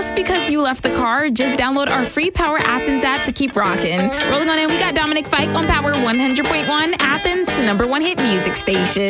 just because you left the car, just download our free Power Athens app to keep rocking. Rolling on in, we got Dominic Fike on Power 100.1, Athens' #1 hit music station.